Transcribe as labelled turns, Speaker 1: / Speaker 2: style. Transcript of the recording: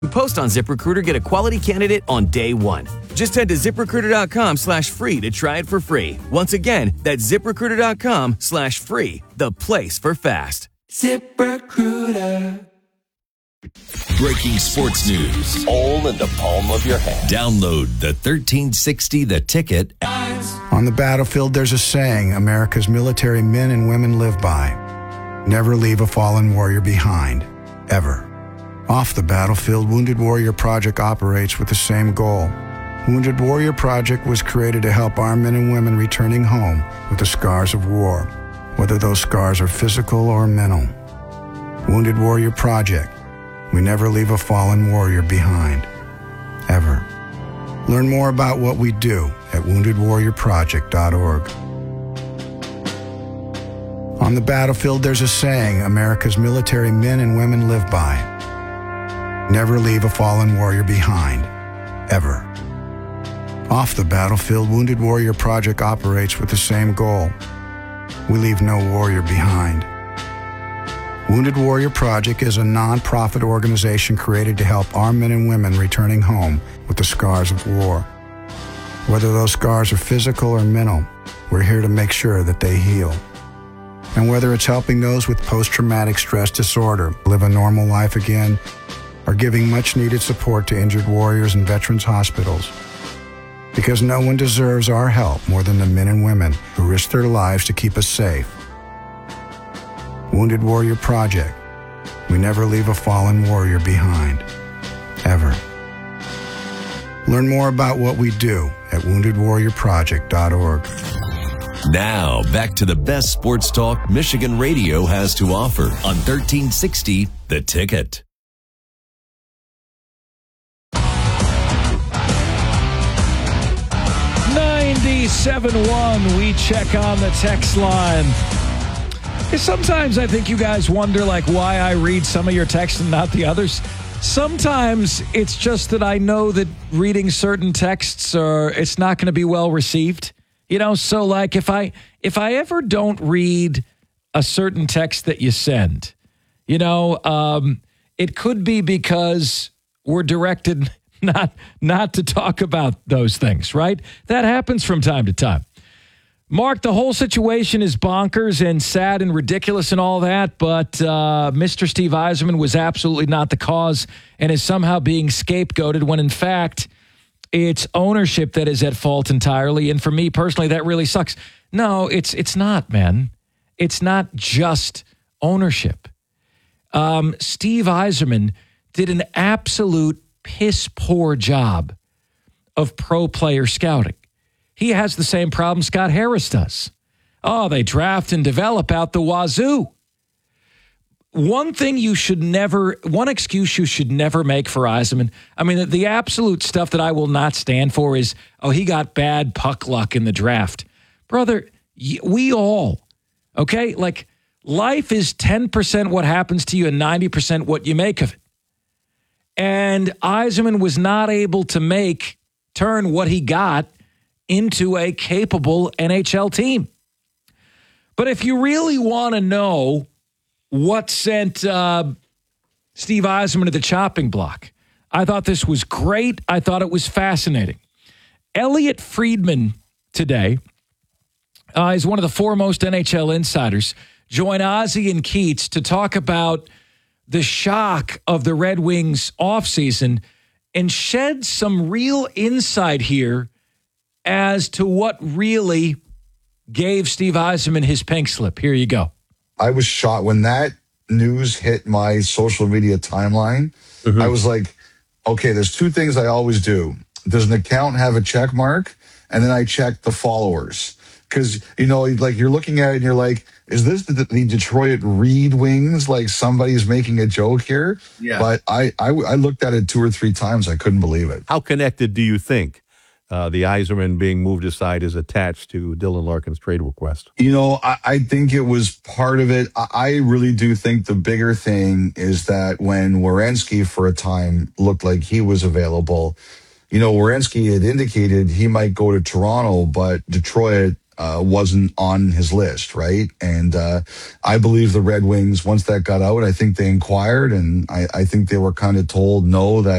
Speaker 1: Post on ZipRecruiter, get a quality candidate on day one. Just head to ZipRecruiter.com/free to try it for free. Once again, that's ZipRecruiter.com/free, the place for fast. ZipRecruiter.
Speaker 2: Breaking sports news, all in the palm of your hand. Download the 1360 The Ticket.
Speaker 3: On the battlefield, there's a saying America's military men and women live by. Never leave a fallen warrior behind, ever. Off the battlefield, Wounded Warrior Project operates with the same goal. Wounded Warrior Project was created to help our men and women returning home with the scars of war, whether those scars are physical or mental. Wounded Warrior Project. We never leave a fallen warrior behind, ever. Learn more about what we do at woundedwarriorproject.org. On the battlefield, there's a saying America's military men and women live by. Never leave a fallen warrior behind, ever. Off the battlefield, Wounded Warrior Project operates with the same goal. We leave no warrior behind. Wounded Warrior Project is a non-profit organization created to help our men and women returning home with the scars of war. Whether those scars are physical or mental, we're here to make sure that they heal. And whether it's helping those with post-traumatic stress disorder live a normal life again, or giving much-needed support to injured warriors in veterans' hospitals. Because no one deserves our help more than the men and women who risk their lives to keep us safe. Wounded Warrior Project. We never leave a fallen warrior behind, ever. Learn more about what we do at woundedwarriorproject.org.
Speaker 2: Now, back to the best sports talk Michigan radio has to offer on 1360 The Ticket.
Speaker 4: 97.1, we check on the text line. Sometimes I think you guys wonder, why I read some of your texts and not the others. Sometimes it's just that I know that reading certain texts it's not going to be well received. So if I ever don't read a certain text that you send, it could be because we're directed not to talk about those things, right? That happens from time to time. Mark, the whole situation is bonkers and sad and ridiculous and all that, but Mr. Steve Yzerman was absolutely not the cause and is somehow being scapegoated when, in fact, it's ownership that is at fault entirely. And for me personally, that really sucks. No, it's not, man. It's not just ownership. Steve Yzerman did an absolute piss-poor job of pro player scouting. He has the same problem Scott Harris does. Oh, they draft and develop out the wazoo. One excuse you should never make for Yzerman, the absolute stuff that I will not stand for is, he got bad puck luck in the draft. Brother, we all, okay? Life is 10% what happens to you and 90% what you make of it. And Yzerman was not able to turn what he got into a capable NHL team. But if you really want to know what sent Steve Yzerman to the chopping block, I thought this was great. I thought it was fascinating. Elliot Friedman today is one of the foremost NHL insiders. Join Ozzie and Keats to talk about the shock of the Red Wings offseason and shed some real insight here as to what really gave Steve Yzerman his pink slip. Here you go.
Speaker 5: I was shocked when that news hit my social media timeline. I was like, okay, there's two things I always do. Does an account have a check mark? And then I check the followers. Because, you're looking at it and you're like, is this the Detroit Red Wings? Somebody's making a joke here? Yeah. But I looked at it 2 or 3 times. I couldn't believe it.
Speaker 6: How connected do you think the Yzerman being moved aside is attached to Dylan Larkin's trade request?
Speaker 5: I think it was part of it. I really do think the bigger thing is that when Werenski for a time looked like he was available, Werenski had indicated he might go to Toronto, but Detroit wasn't on his list, right? And I believe the Red Wings, once that got out, I think they inquired, and I think they were kind of told no, that